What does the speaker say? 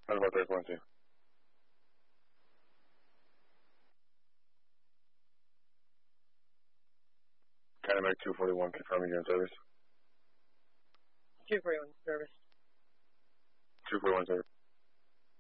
What about 3.2? Dynamic 241, confirming you're in service. 241 service. 241 service.